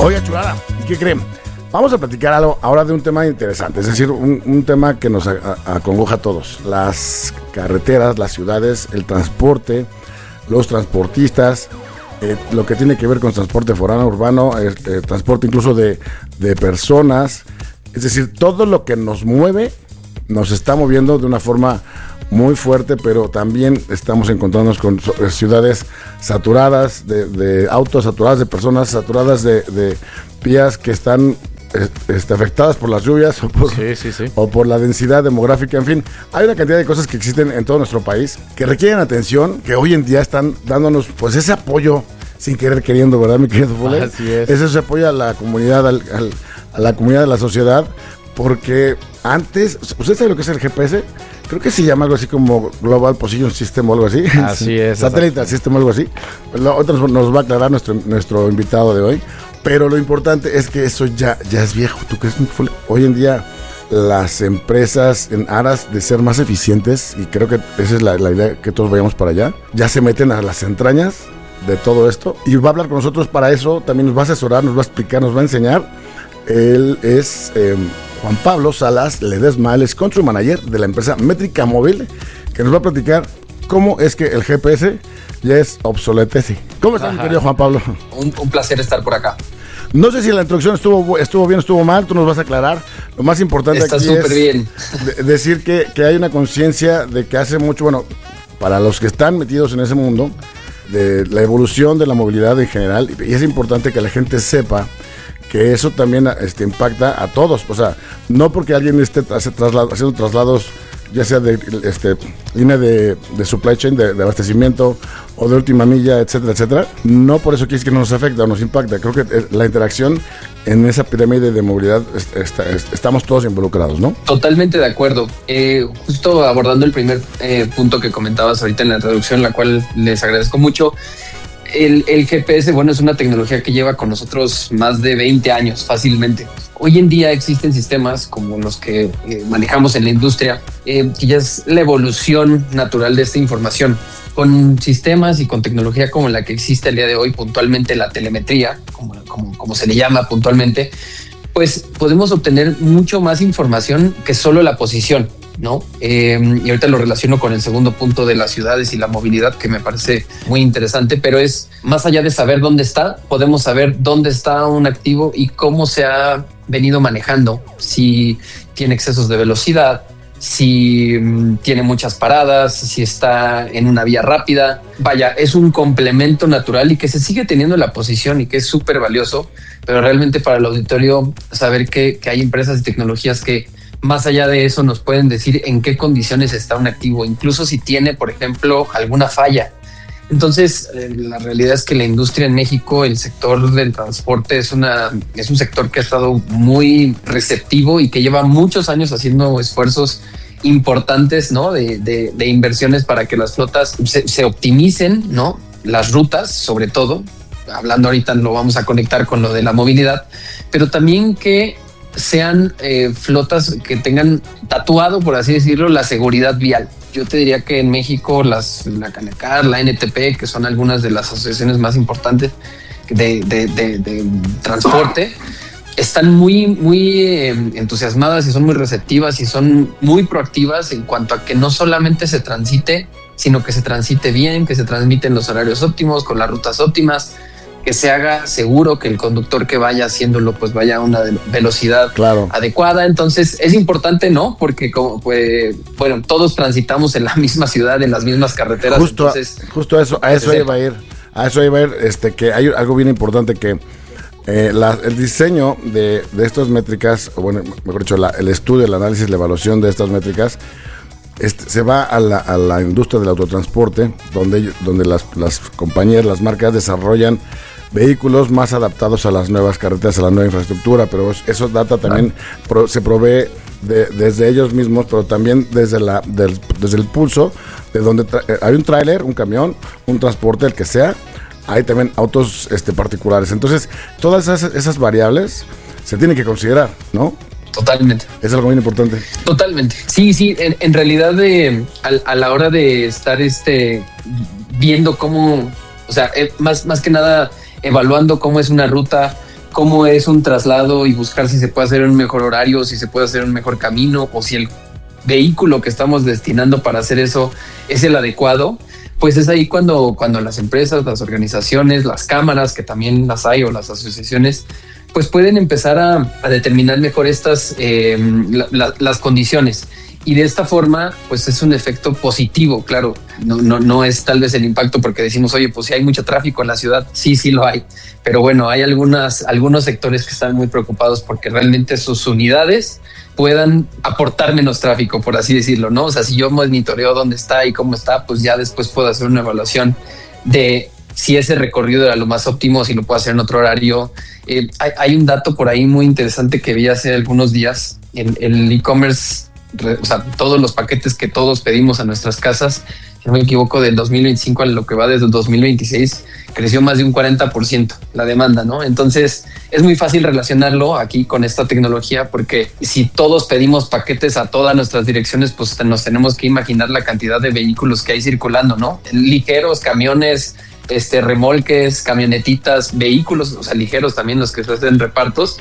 Oiga, chulada, ¿y qué creen? Vamos a platicar algo ahora de un tema interesante, es decir, un tema que nos acongoja a todos. Las carreteras, las ciudades, el transporte, los transportistas, lo que tiene que ver con transporte foráneo, urbano, transporte incluso de personas. Es decir, todo lo que nos mueve nos está moviendo de una forma muy fuerte, pero también estamos encontrándonos con ciudades saturadas de autos, saturadas de personas, saturadas de vías que están afectadas por las lluvias o por la densidad demográfica. En fin, hay una cantidad de cosas que existen en todo nuestro país que requieren atención, que hoy en día están dándonos pues ese apoyo sin querer queriendo, ¿verdad, mi querido Fule? Así es. Ese apoyo a la comunidad, a la comunidad de la sociedad, porque antes, ¿usted sabe lo que es el GPS? Creo que se llama algo así como Global Position System o algo así. Así es. Satellite System o algo así. Otro nos va a aclarar nuestro invitado de hoy. Pero lo importante es que eso ya es viejo. ¿Tú crees? Hoy en día las empresas, en aras de ser más eficientes, y creo que esa es la idea, que todos vayamos para allá, ya se meten a las entrañas de todo esto. Y va a hablar con nosotros para eso. También nos va a asesorar, nos va a explicar, nos va a enseñar. Él es Juan Pablo Salas Ledesma, él es Country Manager de la empresa Métrica Móvil, que nos va a platicar cómo es que el GPS ya es obsoletece. ¿Cómo estás, mi querido Juan Pablo? Un placer estar por acá. No sé si la introducción estuvo bien, estuvo mal, tú nos vas a aclarar. Lo más importante está aquí súper bien. Decir que hay una conciencia de que hace mucho, bueno, para los que están metidos en ese mundo, de la evolución de la movilidad en general, y es importante que la gente sepa que eso también impacta a todos. O sea, no porque alguien esté haciendo traslados, ya sea de línea de supply chain, de abastecimiento o de última milla, etcétera, etcétera, no por eso quiere decir que no nos afecta o nos impacta. Creo que la interacción en esa pirámide de movilidad estamos todos involucrados, ¿no? Totalmente de acuerdo. Justo abordando el primer punto que comentabas ahorita en la introducción, la cual les agradezco mucho. El GPS, bueno, es una tecnología que lleva con nosotros más de 20 años fácilmente. Hoy en día existen sistemas como los que manejamos en la industria, que ya es la evolución natural de esta información. Con sistemas y con tecnología como la que existe el día de hoy, puntualmente la telemetría, como se le llama puntualmente, pues podemos obtener mucho más información que solo la posición, ¿no? Y ahorita lo relaciono con el segundo punto de las ciudades y la movilidad, que me parece muy interesante, pero es más allá de saber dónde está, podemos saber dónde está un activo y cómo se ha venido manejando, si tiene excesos de velocidad, si tiene muchas paradas, si está en una vía rápida. Vaya, es un complemento natural y que se sigue teniendo la posición y que es súper valioso, pero realmente para el auditorio saber que hay empresas y tecnologías que más allá de eso nos pueden decir en qué condiciones está un activo, incluso si tiene, por ejemplo, alguna falla. Entonces, la realidad es que la industria en México, el sector del transporte es un sector que ha estado muy receptivo y que lleva muchos años haciendo esfuerzos importantes, ¿no? de inversiones para que las flotas se optimicen, ¿no? Las rutas, sobre todo. Hablando ahorita lo vamos a conectar con lo de la movilidad, pero también que sean flotas que tengan tatuado, por así decirlo, la seguridad vial. Yo te diría que en México la Canacar, la NTP, que son algunas de las asociaciones más importantes de transporte, están muy entusiasmadas y son muy receptivas y son muy proactivas en cuanto a que no solamente se transite, sino que se transite bien, que se transmiten los horarios óptimos, con las rutas óptimas, que se haga seguro, que el conductor que vaya haciéndolo pues vaya a una velocidad adecuada. Entonces es importante, ¿no? Porque bueno, todos transitamos en la misma ciudad, en las mismas carreteras. Justo a eso iba a ir. Que hay algo bien importante, que el diseño de estas métricas, o bueno, mejor dicho, el estudio, el análisis, la evaluación de estas métricas, se va a la industria del autotransporte, donde las compañías, las marcas desarrollan vehículos más adaptados a las nuevas carreteras, a la nueva infraestructura, pero eso data también, se provee desde ellos mismos, pero también desde el pulso, de donde hay un tráiler, un camión, un transporte, el que sea, hay también autos particulares. Entonces, todas esas variables se tienen que considerar, ¿no? Totalmente. Es algo muy importante. Totalmente. Sí, en realidad a la hora de estar viendo cómo, o sea, más que nada evaluando cómo es una ruta, cómo es un traslado y buscar si se puede hacer un mejor horario, si se puede hacer un mejor camino o si el vehículo que estamos destinando para hacer eso es el adecuado, pues es ahí cuando las empresas, las organizaciones, las cámaras, que también las hay, o las asociaciones, pues pueden empezar a determinar mejor las condiciones. Y de esta forma, pues es un efecto positivo, claro. No es tal vez el impacto porque decimos, oye, pues si hay mucho tráfico en la ciudad, sí lo hay. Pero bueno, hay algunos sectores que están muy preocupados porque realmente sus unidades puedan aportar menos tráfico, por así decirlo, ¿no? O sea, si yo monitoreo dónde está y cómo está, pues ya después puedo hacer una evaluación de si ese recorrido era lo más óptimo, si lo puedo hacer en otro horario. Hay un dato por ahí muy interesante que vi hace algunos días en el e-commerce. O sea, todos los paquetes que todos pedimos a nuestras casas, si no me equivoco, del 2025 a lo que va desde el 2026, creció más de un 40% la demanda, ¿no? Entonces es muy fácil relacionarlo aquí con esta tecnología, porque si todos pedimos paquetes a todas nuestras direcciones, pues nos tenemos que imaginar la cantidad de vehículos que hay circulando, ¿no? Ligeros, camiones, remolques, camionetitas, vehículos, o sea, ligeros también, los que se hacen repartos.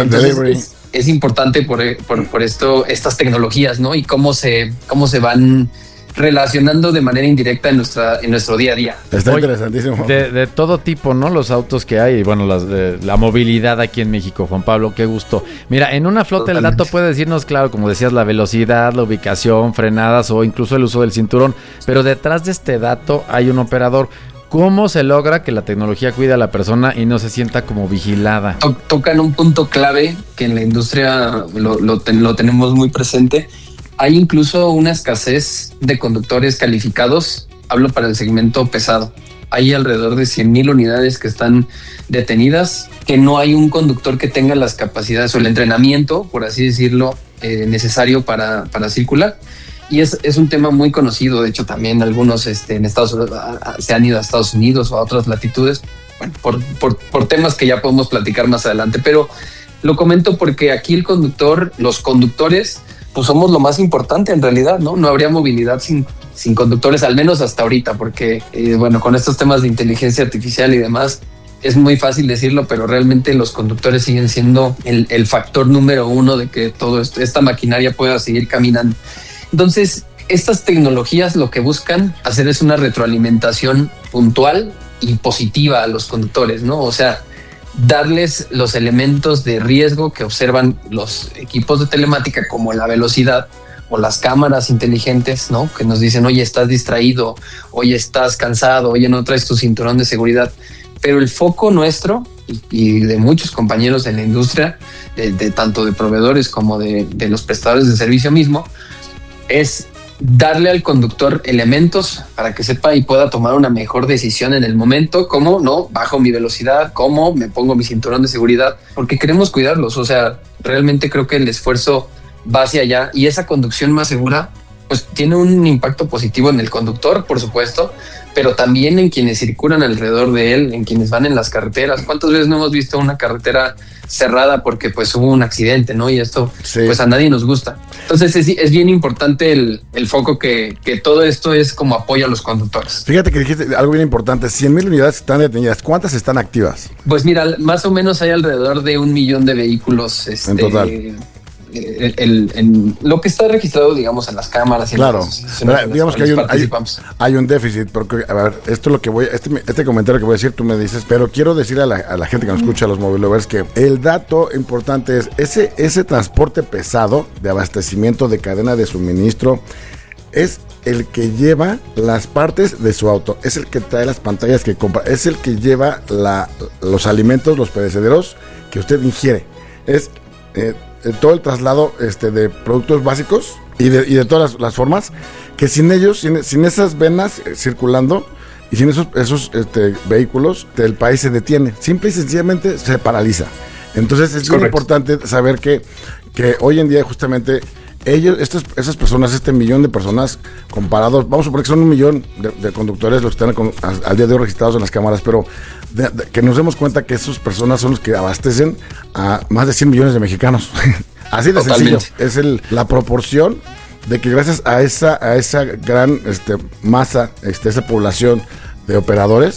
Es importante por esto, estas tecnologías, ¿no? Y cómo se van relacionando de manera indirecta en nuestro día a día. Está interesantísimo. De todo tipo, ¿no? Los autos que hay y bueno, la movilidad aquí en México, Juan Pablo, qué gusto. Mira, en una flota Totalmente. El dato puede decirnos, claro, como decías, la velocidad, la ubicación, frenadas o incluso el uso del cinturón, pero detrás de este dato hay un operador. ¿Cómo se logra que la tecnología cuide a la persona y no se sienta como vigilada? Tocan un punto clave que en la industria lo tenemos muy presente. Hay incluso una escasez de conductores calificados. Hablo para el segmento pesado. Hay alrededor de 100,000 unidades que están detenidas, que no hay un conductor que tenga las capacidades o el entrenamiento, por así decirlo, necesario para circular. Y es un tema muy conocido. De hecho, también algunos en Estados Unidos se han ido a Estados Unidos o a otras latitudes, bueno, por temas que ya podemos platicar más adelante. Pero lo comento porque aquí los conductores, pues somos lo más importante en realidad, ¿no? No habría movilidad sin conductores, al menos hasta ahorita, porque, bueno, con estos temas de inteligencia artificial y demás, es muy fácil decirlo, pero realmente los conductores siguen siendo el factor número uno de que esta maquinaria pueda seguir caminando. Entonces, estas tecnologías lo que buscan hacer es una retroalimentación puntual y positiva a los conductores, ¿no? O sea, darles los elementos de riesgo que observan los equipos de telemática, como la velocidad o las cámaras inteligentes, ¿no? Que nos dicen, oye, estás distraído, oye, estás cansado, oye, no traes tu cinturón de seguridad. Pero el foco nuestro y de muchos compañeros en la industria, de tanto de proveedores como de los prestadores de servicio mismo, es darle al conductor elementos para que sepa y pueda tomar una mejor decisión en el momento, como no bajo mi velocidad, cómo me pongo mi cinturón de seguridad, porque queremos cuidarlos. O sea, realmente creo que el esfuerzo va hacia allá, y esa conducción más segura pues tiene un impacto positivo en el conductor, por supuesto, pero también en quienes circulan alrededor de él, en quienes van en las carreteras. ¿Cuántas veces no hemos visto una carretera cerrada porque pues hubo un accidente, ¿no? Y esto pues a nadie nos gusta. Entonces es bien importante el foco que todo esto es como apoyo a los conductores. Fíjate que dijiste algo bien importante, 100,000 unidades están detenidas. ¿Cuántas están activas? Pues mira, más o menos hay alrededor de 1,000,000 de vehículos en total. En lo que está registrado, digamos, en las cámaras. Y claro, digamos que hay un déficit, porque, a ver, esto es lo que este comentario que voy a decir, tú me dices, pero quiero decirle a la gente que nos escucha, a los mobilovers, que el dato importante es ese transporte pesado de abastecimiento de cadena de suministro es el que lleva las partes de su auto, es el que trae las pantallas que compra, es el que lleva los alimentos, los perecederos que usted ingiere, es todo el traslado de productos básicos y de todas las formas, que sin ellos, sin esas venas circulando y sin esos vehículos, el país se detiene, simple y sencillamente se paraliza. Entonces es muy importante saber que hoy en día justamente esas personas, 1,000,000 de personas comparados, vamos a suponer que son 1,000,000 de conductores los que están al día de hoy registrados en las cámaras, pero que nos demos cuenta que esas personas son los que abastecen a más de 100 millones de mexicanos. Así de Totalmente. Sencillo. Es la proporción de que gracias a esa gran masa, esa población de operadores,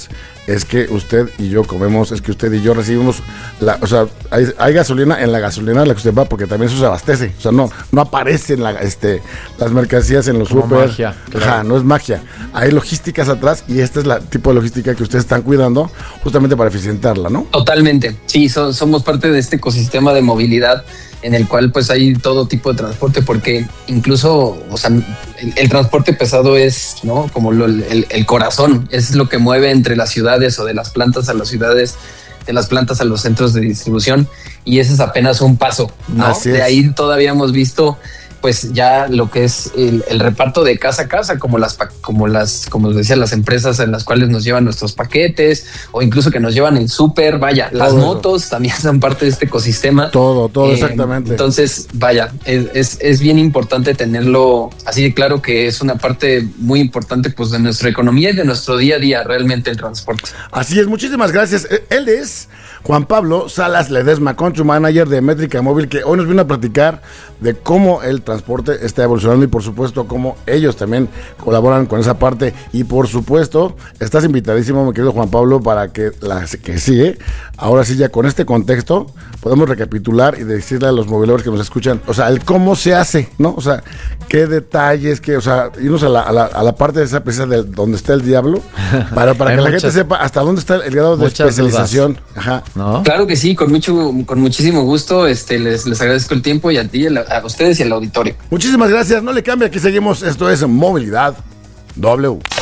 es que usted y yo comemos, es que usted y yo recibimos, o sea, hay gasolina en la gasolina en la que usted va, porque también eso se abastece. O sea, no aparecen las mercancías en los súper. Magia, claro. Ajá, no es magia. Hay logísticas atrás y este es el tipo de logística que ustedes están cuidando justamente para eficientarla, ¿no? Totalmente. Sí, somos parte de este ecosistema de movilidad en el cual pues hay todo tipo de transporte, porque incluso, o sea, el transporte pesado es, ¿no? Como el corazón, es lo que mueve entre las ciudades o de las plantas a las ciudades, de las plantas a los centros de distribución, y ese es apenas un paso, ¿no? De ahí todavía hemos visto pues ya lo que es el reparto de casa a casa, como les decía, las empresas en las cuales nos llevan nuestros paquetes, o incluso que nos llevan el súper, vaya, todo las motos eso también son parte de este ecosistema. Todo, exactamente. Entonces, vaya, es bien importante tenerlo así de claro, que es una parte muy importante pues de nuestra economía y de nuestro día a día, realmente el transporte. Así es, muchísimas gracias. Él es Juan Pablo Salas Ledesma, country manager de Métrica Móvil, que hoy nos vino a platicar de cómo el transporte está evolucionando y por supuesto cómo ellos también colaboran con esa parte. Y por supuesto, estás invitadísimo, mi querido Juan Pablo, para que sigue. Ahora sí, ya con este contexto, podemos recapitular y decirle a los mobileros que nos escuchan, o sea, el cómo se hace, ¿no? O sea, qué detalles, o sea, irnos a la parte de esa precisa de donde está el diablo, para que la gente sepa hasta dónde está el grado de especialización. Ajá. ¿No? Claro que sí, con muchísimo gusto. Les agradezco el tiempo, y a ti, a ustedes y al auditorio. Muchísimas gracias, no le cambie, aquí seguimos. Esto es Movilidad W.